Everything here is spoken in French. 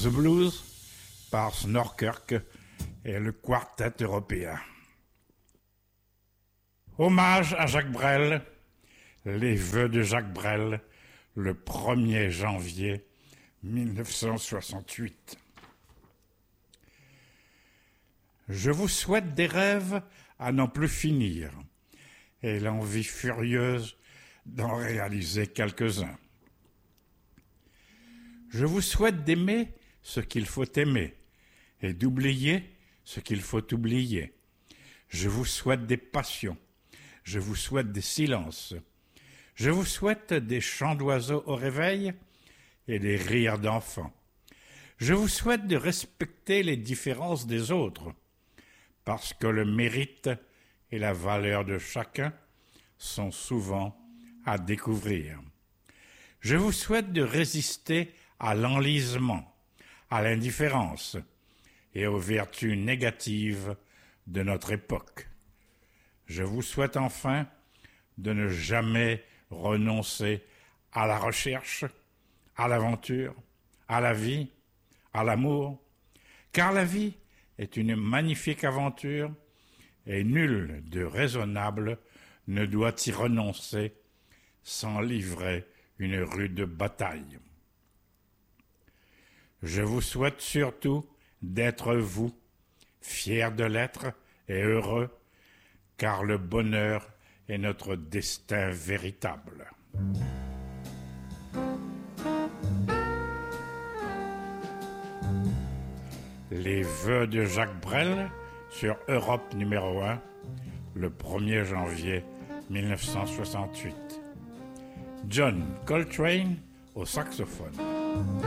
The Blues par Snorkirk et le Quartet européen. Hommage à Jacques Brel, les vœux de Jacques Brel, le 1er janvier 1968. Je vous souhaite des rêves à n'en plus finir et l'envie furieuse d'en réaliser quelques-uns. Je vous souhaite d'aimer ce qu'il faut aimer et d'oublier ce qu'il faut oublier. Je vous souhaite des passions, je vous souhaite des silences, je vous souhaite des chants d'oiseaux au réveil et des rires d'enfants. Je vous souhaite de respecter les différences des autres, parce que le mérite et la valeur de chacun sont souvent à découvrir. Je vous souhaite de résister à l'enlisement, à l'indifférence et aux vertus négatives de notre époque. Je vous souhaite enfin de ne jamais renoncer à la recherche, à l'aventure, à la vie, à l'amour, car la vie est une magnifique aventure et nul de raisonnable ne doit y renoncer sans livrer une rude bataille. Je vous souhaite surtout d'être vous, fiers de l'être et heureux, car le bonheur est notre destin véritable. Les vœux de Jacques Brel sur Europe numéro 1, le 1er janvier 1968. John Coltrane au saxophone.